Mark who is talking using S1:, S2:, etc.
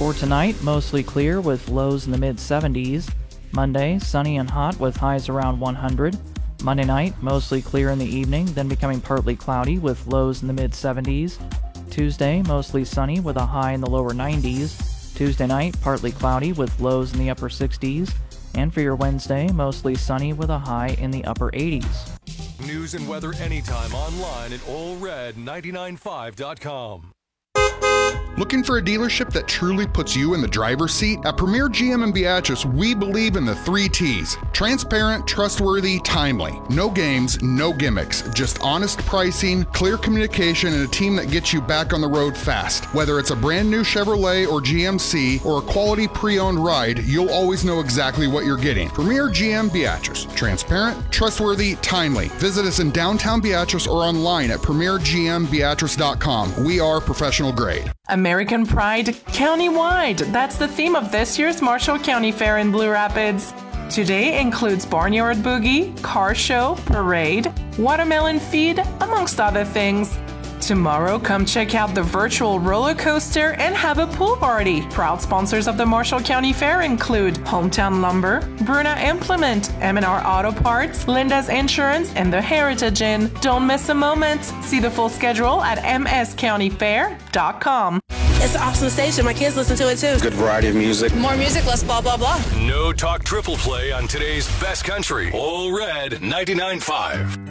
S1: For tonight, mostly clear with lows in the mid-70s. Monday, sunny and hot with highs around 100. Monday night, mostly clear in the evening, then becoming partly cloudy with lows in the mid-70s. Tuesday, mostly sunny with a high in the lower 90s. Tuesday night, partly cloudy with lows in the upper 60s. And for your Wednesday, mostly sunny with a high in the upper 80s.
S2: News and weather anytime online at allred995.com.
S3: Looking for a dealership that truly puts you in the driver's seat? At Premier GM in Beatrice, we believe in the 3 T's. Transparent, trustworthy, timely. No games, no gimmicks. Just honest pricing, clear communication, and a team that gets you back on the road fast. Whether it's a brand new Chevrolet or GMC or a quality pre-owned ride, you'll always know exactly what you're getting. Premier GM Beatrice. Transparent, trustworthy, timely. Visit us in downtown Beatrice or online at premiergmbeatrice.com. We are professional grade.
S4: American Pride countywide. That's the theme of this year's Marshall County Fair in Blue Rapids. Today includes Barnyard Boogie, car show, parade, watermelon feed, amongst other things. Tomorrow, come check out the virtual roller coaster and have a pool party. Proud sponsors of the Marshall County Fair include Hometown Lumber, Bruna Implement, M&R Auto Parts, Linda's Insurance, and the Heritage Inn. Don't miss a moment. See the full schedule at mscountyfair.com.
S5: It's an awesome station. My kids listen to it too.
S6: Good variety of music.
S5: More music, less blah, blah, blah.
S2: No talk triple play on today's best country. All Red 99.5.